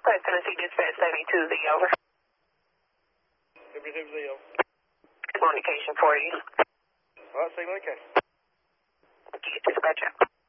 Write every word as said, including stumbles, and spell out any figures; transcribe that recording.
West Tennessee Dispatch seventy-two Z, over. seventy-two Z, over. Communication for you. All right, signal okay. Get dispatcher.